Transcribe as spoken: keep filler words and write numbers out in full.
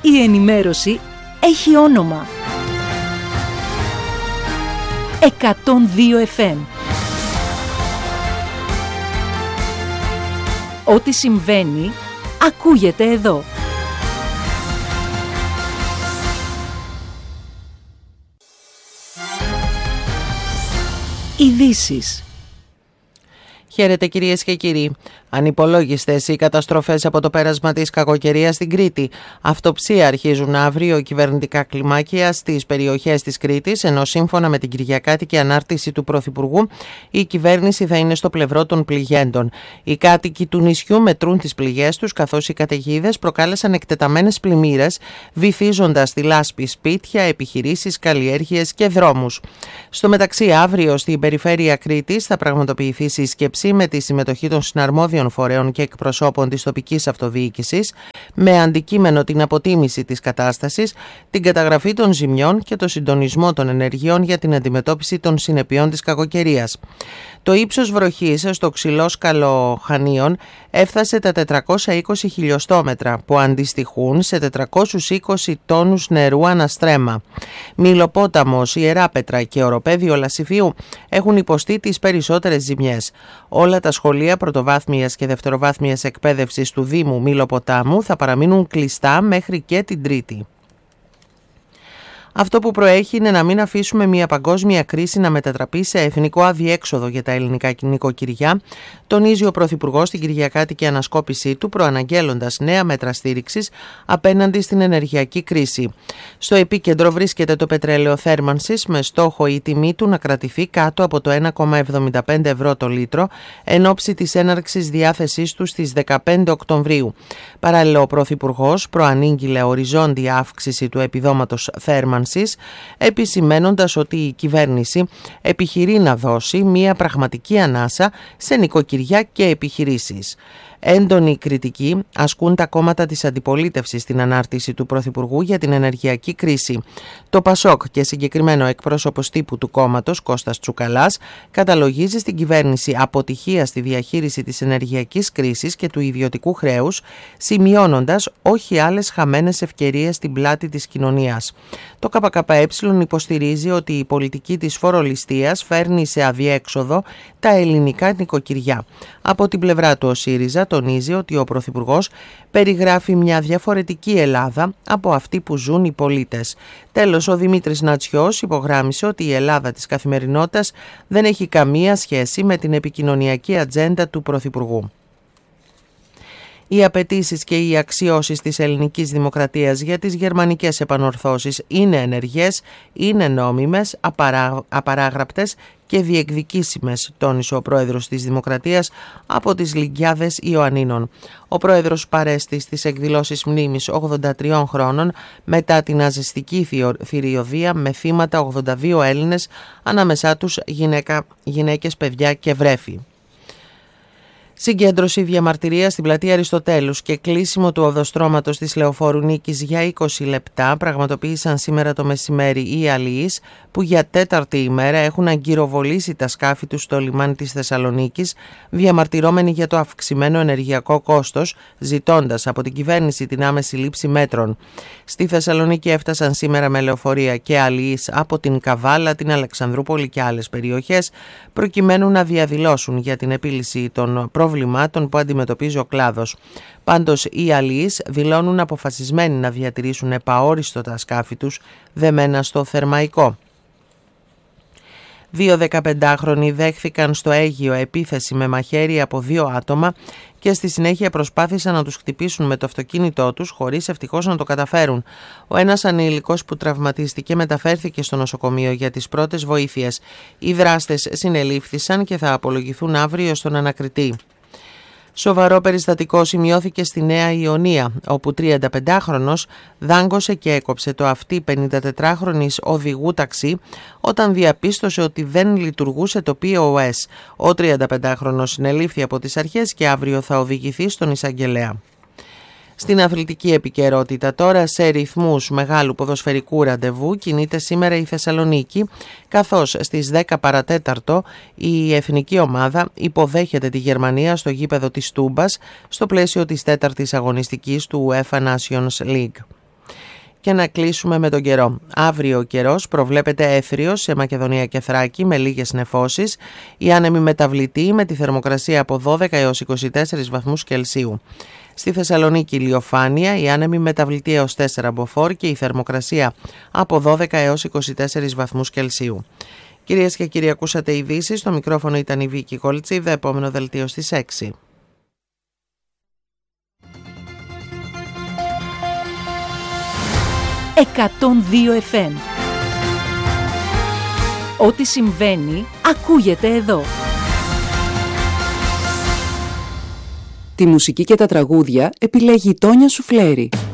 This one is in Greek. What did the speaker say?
Η ενημέρωση έχει όνομα. εκατόν δύο εφ εμ. Ό,τι συμβαίνει, ακούγεται εδώ. Ειδήσεις. Χαίρετε κυρίες και κύριοι. Ανυπολόγιστες οι καταστροφές από το πέρασμα της κακοκαιρίας στην Κρήτη. Αυτοψία αρχίζουν αύριο κυβερνητικά κλιμάκια στις περιοχές της Κρήτης, ενώ σύμφωνα με την κυριακάτικη ανάρτηση του Πρωθυπουργού, η κυβέρνηση θα είναι στο πλευρό των πληγέντων. Οι κάτοικοι του νησιού μετρούν τις πληγές τους, καθώς οι καταιγίδες προκάλεσαν εκτεταμένες πλημμύρες, βυθίζοντας στη λάσπη σπίτια, επιχειρήσεις, καλλιέργειες και δρόμους. Στο μεταξύ, αύριο στην περιφέρεια Κρήτης θα πραγματοποιηθεί σύσκεψη με τη συμμετοχή των συναρμόδιων φορέων και εκπροσώπων της τοπικής αυτοδιοίκησης, με αντικείμενο την αποτίμηση της κατάστασης, την καταγραφή των ζημιών και το συντονισμό των ενεργειών για την αντιμετώπιση των συνεπειών της κακοκαιρίας. Το ύψος βροχής στο Ξυλόσκαλο Χανίων έφτασε τα τετρακόσια είκοσι χιλιοστόμετρα, που αντιστοιχούν σε τετρακόσιους είκοσι τόνους νερού αναστρέμμα. Μηλοπόταμος, Ιεράπετρα και Οροπέδιο Λασιφίου έχουν υποστεί τις περισσότερες ζημιές. Όλα τα σχολεία πρωτοβάθμιας και δευτεροβάθμιας εκπαίδευσης του Δήμου Μήλοποτάμου θα παραμείνουν κλειστά μέχρι και την Τρίτη. Αυτό που προέχει είναι να μην αφήσουμε μια παγκόσμια κρίση να μετατραπεί σε εθνικό αδιέξοδο για τα ελληνικά νοικοκυριά, τονίζει ο Πρωθυπουργός στην κυριακάτικη ανασκόπησή του, προαναγγέλλοντας νέα μέτρα στήριξης απέναντι στην ενεργειακή κρίση. Στο επίκεντρο βρίσκεται το πετρέλαιο θέρμανσης, με στόχο η τιμή του να κρατηθεί κάτω από το ένα κόμμα εβδομήντα πέντε ευρώ το λίτρο, εν ώψη της έναρξης διάθεσής του στις δεκαπέντε Οκτωβρίου. Παράλληλα, ο Πρωθυπουργός προανήγγειλε οριζόντια αύξηση του επιδόματος θέρμανσης, επισημαίνοντας ότι η κυβέρνηση επιχειρεί να δώσει μια πραγματική ανάσα σε νοικοκυριά και επιχειρήσεις. Έντονη κριτική ασκούν τα κόμματα της αντιπολίτευσης στην ανάρτηση του Πρωθυπουργού για την ενεργειακή κρίση. Το Πασόκ και συγκεκριμένο εκπρόσωπος τύπου του κόμματος, Κώστας Τσουκαλάς, καταλογίζει στην κυβέρνηση αποτυχία στη διαχείριση της ενεργειακής κρίσης και του ιδιωτικού χρέους, σημειώνοντας όχι άλλες χαμένες ευκαιρίες στην πλάτη της κοινωνίας. Το ΚΚΕ υποστηρίζει ότι η πολιτική της φορολιστίας φέρνει σε αδιέξοδο τα ελληνικά νοικοκυριά. Από την πλευρά του, ο ΣΥΡΙΖΑ τονίζει ότι ο Πρωθυπουργός περιγράφει μια διαφορετική Ελλάδα από αυτή που ζουν οι πολίτες. Τέλος, ο Δημήτρης Νατσιός υπογράμμισε ότι η Ελλάδα της καθημερινότητας δεν έχει καμία σχέση με την επικοινωνιακή ατζέντα του Πρωθυπουργού. Οι απαιτήσεις και οι αξιώσεις της ελληνικής δημοκρατίας για τις γερμανικές επανορθώσεις είναι ενεργές, είναι νόμιμες, απαρά, απαράγραπτες και διεκδικήσιμες, τόνισε ο πρόεδρος της Δημοκρατίας από τις Λυγκιάδες Ιωαννίνων. Ο πρόεδρος παρέστη στις εκδηλώσεις μνήμης ογδόντα τριών χρόνων μετά την ναζιστική θηριωδία, με θύματα ογδόντα δύο Έλληνες, ανάμεσά τους γυναίκα, γυναίκες, παιδιά και βρέφη. Συγκέντρωση διαμαρτυρία στην πλατεία Αριστοτέλους και κλείσιμο του οδοστρώματος της Λεωφόρου Νίκης για είκοσι λεπτά πραγματοποίησαν σήμερα το μεσημέρι οι αλληλείς, που για τέταρτη ημέρα έχουν αγκυροβολήσει τα σκάφη τους στο λιμάνι της Θεσσαλονίκης, διαμαρτυρώμενοι για το αυξημένο ενεργειακό κόστος, ζητώντας από την κυβέρνηση την άμεση λήψη μέτρων. Στη Θεσσαλονίκη έφτασαν σήμερα με λεωφορεία και αλληλείς από την Καβάλα, την Αλεξανδρούπολη και άλλες περιοχές, προκειμένου να διαδηλώσουν για την επίλυση των προβλημάτων που αντιμετωπίζει ο κλάδος. Πάντως, οι αλληλείς δηλώνουν αποφασισμένοι να διατηρήσουν επαόριστο τα σκάφη τους δεμένα στο Θερμαϊκό. Δύο δεκαπεντάχρονοι δέχθηκαν στο Αίγυο επίθεση με μαχαίρι από δύο άτομα και στη συνέχεια προσπάθησαν να τους χτυπήσουν με το αυτοκίνητό τους, χωρίς ευτυχώς να το καταφέρουν. Ο ένας ανήλικος που τραυματίστηκε μεταφέρθηκε στο νοσοκομείο για τις πρώτες βοήθειες. Οι δράστες συνελήφθησαν και θα απολογηθούν αύριο στον ανακριτή. Σοβαρό περιστατικό σημειώθηκε στη Νέα Ιωνία, όπου τριανταπεντάχρονος δάγκωσε και έκοψε το αυτί πενηντατετράχρονης οδηγού ταξί όταν διαπίστωσε ότι δεν λειτουργούσε το πι ο ες. Ο τριανταπεντάχρονος συνελήφθη από τις αρχές και αύριο θα οδηγηθεί στον εισαγγελέα. Στην αθλητική επικαιρότητα τώρα, σε ρυθμούς μεγάλου ποδοσφαιρικού ραντεβού κινείται σήμερα η Θεσσαλονίκη, καθώς στις δέκα παρατέταρτο η εθνική ομάδα υποδέχεται τη Γερμανία στο γήπεδο της Τούμπας στο πλαίσιο της τέταρτης αγωνιστικής του UEFA Nations League. Και να κλείσουμε με τον καιρό. Αύριο ο καιρός προβλέπεται έθριος σε Μακεδονία και Θράκη με λίγες νεφώσεις. Η άνεμη μεταβλητή με τη θερμοκρασία από δώδεκα έως είκοσι τέσσερις βαθμούς Κελσίου. Στη Θεσσαλονίκη ηλιοφάνεια, η άνεμη μεταβλητή έως τέσσερα μποφόρ και η θερμοκρασία από δώδεκα έως είκοσι τέσσερις βαθμούς Κελσίου. Κυρίες και κύριοι, ακούσατε ειδήσεις. Στο μικρόφωνο ήταν η Βίκη Κολτσίδα. Επόμενο δελτίο στις έξι. εκατόν δύο εφ εμ. Ό,τι συμβαίνει, ακούγεται εδώ. Τη μουσική και τα τραγούδια επιλέγει η Τόνια Σουφλέρη.